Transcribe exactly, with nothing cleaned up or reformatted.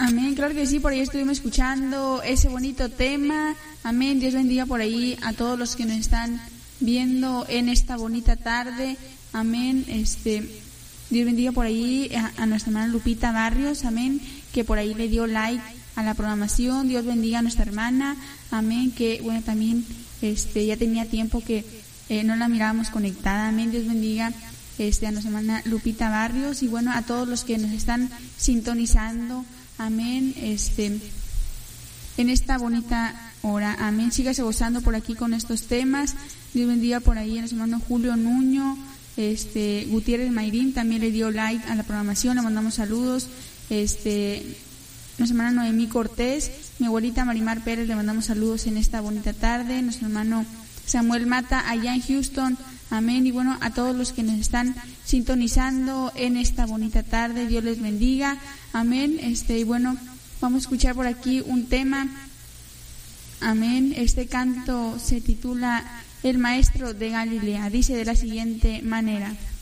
Amén, claro que sí, por ahí estuvimos escuchando ese bonito tema. Amén, Dios bendiga por ahí a todos los que nos están viendo en esta bonita tarde. Amén, este, Dios bendiga por ahí a, a nuestra hermana Lupita Barrios, amén, que por ahí le dio like a la programación. Dios bendiga a nuestra hermana, amén, que bueno, también este ya tenía tiempo que eh, no la mirábamos conectada, amén. Dios bendiga este a nuestra hermana Lupita Barrios y bueno, a todos los que nos están sintonizando, amén, este en esta bonita hora, amén. Sígase gozando por aquí con estos temas. Dios bendiga por ahí a nuestro hermano Julio Nuño, este Gutiérrez Mayrín también le dio like a la programación, le mandamos saludos. Este nuestra hermana Noemí Cortés, mi abuelita Marimar Pérez, le mandamos saludos en esta bonita tarde. Nuestro hermano Samuel Mata allá en Houston, amén. Y bueno, a todos los que nos están sintonizando en esta bonita tarde, Dios les bendiga, amén. Este y bueno, vamos a escuchar por aquí un tema, amén. Este canto se titula El Maestro de Galilea, dice de la siguiente manera: